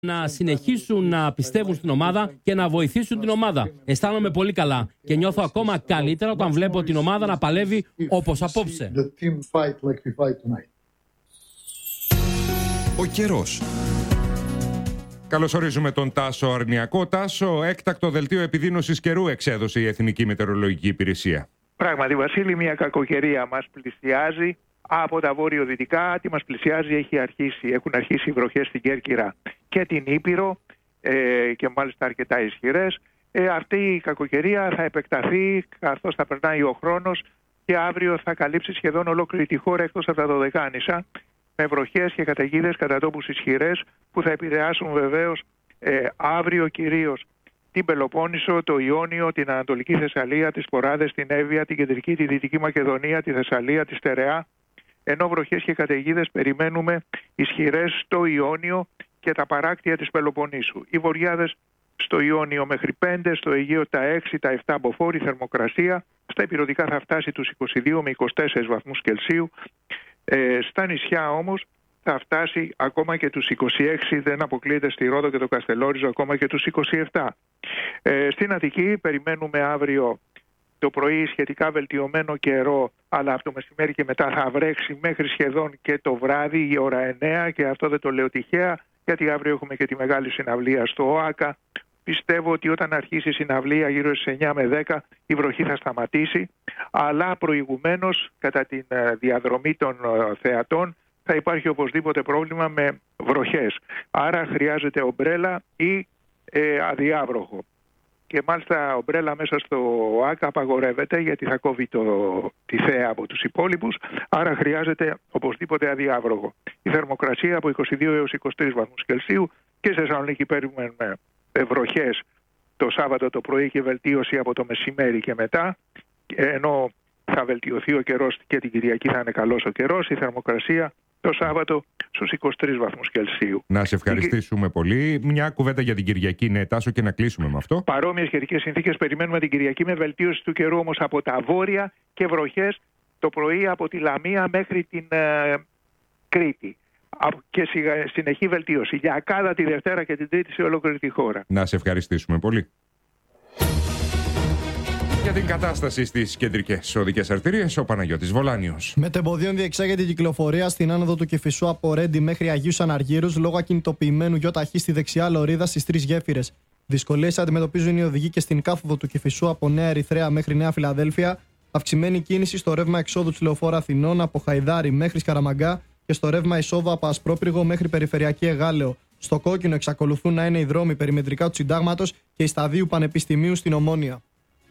να συνεχίσουν να πιστεύουν στην ομάδα και να βοηθήσουν την ομάδα. Αισθάνομαι πολύ καλά και νιώθω ακόμα καλύτερα όταν βλέπω την ομάδα να παλεύει όπως απόψε. Ο καιρός. Καλωσορίζουμε τον Τάσο Αρνιακό. Τάσο, έκτακτο δελτίο επιδείνωσης καιρού εξέδωσε η Εθνική Μετεωρολογική Υπηρεσία. Πράγματι, Βασίλη, μια κακοκαιρία μας πλησιάζει από τα βορειοδυτικά. Τι μας πλησιάζει, έχουν αρχίσει οι βροχές στην Κέρκυρα και την Ήπειρο και μάλιστα αρκετά ισχυρές. Αυτή η κακοκαιρία θα επεκταθεί καθώς θα περνάει ο χρόνος και αύριο θα καλύψει σχεδόν ολόκληρη τη χώρα εκτός από τα Δωδεκάνησα, με βροχές και καταιγίδες κατά τόπους ισχυρές που θα επηρεάσουν βεβαίως αύριο κυρίως την Πελοπόννησο, το Ιόνιο, την Ανατολική Θεσσαλία, τις Ποράδες, την Εύβοια, την Κεντρική, τη Δυτική Μακεδονία, τη Θεσσαλία, τη Στερεά. Ενώ βροχές και καταιγίδες περιμένουμε ισχυρές στο Ιόνιο και τα παράκτια της Πελοποννήσου. Οι βοριάδες στο Ιόνιο μέχρι 5, στο Αιγαίο τα 6, τα 7 μποφόρ, η θερμοκρασία. Στα ηπειρωτικά θα φτάσει τους 22 με 24 βαθμούς Κελσίου. Στα νησιά όμως θα φτάσει ακόμα και τους 26, δεν αποκλείεται στη Ρόδο και το Καστελόριζο ακόμα και τους 27. Στην Αττική περιμένουμε αύριο το πρωί σχετικά βελτιωμένο καιρό, αλλά από το μεσημέρι και μετά θα βρέξει μέχρι σχεδόν και το βράδυ η ώρα 9, και αυτό δεν το λέω τυχαία, γιατί αύριο έχουμε και τη μεγάλη συναυλία στο ΟΑΚΑ. Πιστεύω ότι όταν αρχίσει η συναυλία γύρω στις 9 με 10 η βροχή θα σταματήσει, αλλά προηγουμένως κατά τη διαδρομή των θεατών θα υπάρχει οπωσδήποτε πρόβλημα με βροχές. Άρα χρειάζεται ομπρέλα ή αδιάβροχο. Και μάλιστα ομπρέλα μέσα στο ΆΚΑ απαγορεύεται, γιατί θα κόβει τη θέα από τους υπόλοιπους, άρα χρειάζεται οπωσδήποτε αδιάβροχο. Η θερμοκρασία από 22 έως 23 βαθμούς Κελσίου, και σε Θεσσαλονίκη περιμένουμε βροχές το Σάββατο το πρωί και βελτίωση από το μεσημέρι και μετά, ενώ θα βελτιωθεί ο καιρός και την Κυριακή θα είναι καλός ο καιρός, η θερμοκρασία το Σάββατο στους 23 βαθμούς Κελσίου. Να σε ευχαριστήσουμε πολύ. Μια κουβέντα για την Κυριακή, ναι, Τάσο, και να κλείσουμε με αυτό. Παρόμοιες καιρικές συνθήκες περιμένουμε την Κυριακή, με βελτίωση του καιρού όμως από τα βόρεια και βροχές το πρωί από τη Λαμία μέχρι την Κρήτη. Και συνεχή βελτίωση για ακάδα τη Δευτέρα και την Τρίτη σε ολόκληρη τη χώρα. Να σε ευχαριστήσουμε πολύ. Για την κατάσταση στις κεντρικές οδικές αρτηρίες, ο Παναγιώτης Βολάνιος. Μετεμποδίων διεξάγεται η κυκλοφορία στην άνοδο του Κηφισού από Ρέντι μέχρι Αγίους Αναργύρους λόγω ακινητοποιημένου ΙΧ στη δεξιά λωρίδα στις 3 γέφυρες. Δυσκολίες αντιμετωπίζουν οι οδηγοί και στην κάθοδο του Κηφισού από Νέα Ερυθρέα μέχρι Νέα Φιλαδέλφια. Αυξημένη κίνηση στο ρεύμα εξόδου της Λεωφόρου Αθηνών από Χαϊδάρι μέχρι Σκαραμαγκά και στο ρεύμα εισόδου από Ασπρόπυργο μέχρι Περιφερειακή Εγάλεο. Στο κόκκινο εξακολουθούν να είναι οι δρόμοι περιμετρικά του Συντάγματος και η Σταδίου Πανεπιστημίου στην Ομόνια.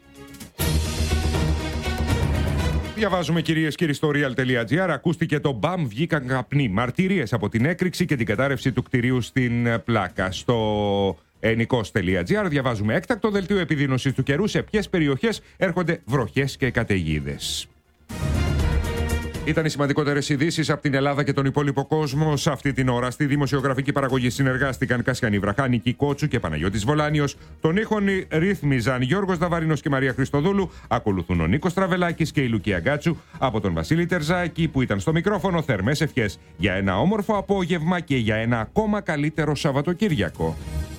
Διαβάζουμε, κυρίες και κύριοι, στο real.gr. Ακούστηκε το μπαμ, βγήκαν καπνοί. Μαρτυρίες από την έκρηξη και την κατάρρευση του κτηρίου στην Πλάκα. Στο ενικός.gr διαβάζουμε έκτακτο δελτίο επιδείνωσης του καιρού. Σε ποιες περιοχές έρχονται βροχές και καταιγίδες. Ήταν οι σημαντικότερες ειδήσεις από την Ελλάδα και τον υπόλοιπο κόσμο σε αυτή την ώρα. Στη δημοσιογραφική παραγωγή συνεργάστηκαν Κασιανή Βραχά, Νική Κότσου και Παναγιώτης Βολάνιος. Τον ήχον ρύθμιζαν Γιώργος Δαβαρίνος και Μαρία Χριστοδούλου. Ακολουθούν ο Νίκος Τραβελάκης και η Λουκία Γκάτσου. Από τον Βασίλη Τερζάκη που ήταν στο μικρόφωνο, θερμές ευχές για ένα όμορφο απόγευμα και για ένα ακόμα καλύτερο Σαββατοκύριακο.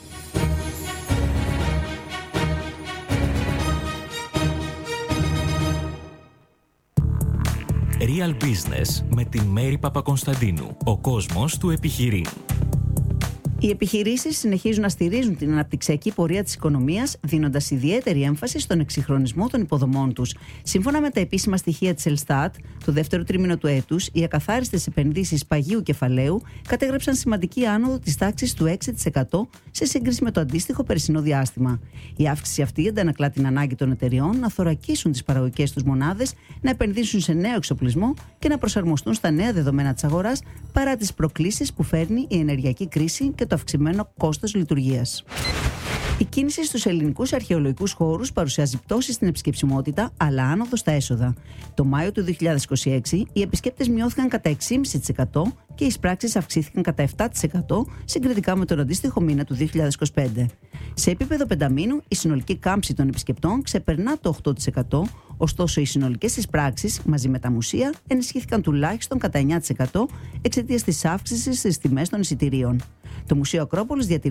Real Business με τη Μέρη Παπακωνσταντίνου. Ο κόσμος του επιχειρεί. Οι επιχειρήσεις συνεχίζουν να στηρίζουν την αναπτυξιακή πορεία της οικονομίας, δίνοντας ιδιαίτερη έμφαση στον εξυγχρονισμό των υποδομών τους. Σύμφωνα με τα επίσημα στοιχεία της Ελστάτ, το δεύτερο τρίμηνο του έτους, οι ακαθάριστες επενδύσεις παγίου κεφαλαίου κατέγραψαν σημαντική άνοδο της τάξης του 6% σε σύγκριση με το αντίστοιχο περσινό διάστημα. Η αύξηση αυτή αντανακλά την ανάγκη των εταιριών να θωρακίσουν τις παραγωγικές τους μονάδες, να επενδύσουν σε νέο εξοπλισμό και να προσαρμοστούν στα νέα δεδομένα της αγοράς, παρά τις προκλήσεις που φέρνει η ενεργειακή κρίση και το αυξημένο κόστος λειτουργίας. Η κίνηση στους ελληνικούς αρχαιολογικούς χώρους παρουσιάζει πτώση στην επισκεψιμότητα, αλλά άνοδο στα έσοδα. Το Μάιο του 2026 οι επισκέπτες μειώθηκαν κατά 6,5% και οι εισπράξεις αυξήθηκαν κατά 7% συγκριτικά με τον αντίστοιχο μήνα του 2025. Σε επίπεδο πενταμήνου, η συνολική κάμψη των επισκεπτών ξεπερνά το 8%, Ωστόσο, οι συνολικές εισπράξεις μαζί με τα μουσεία ενισχύθηκαν τουλάχιστον κατά 9% εξαιτίας της αύξησης στις τιμές των εισιτηρίων. Το Μουσείο Ακρόπολης διατηρεί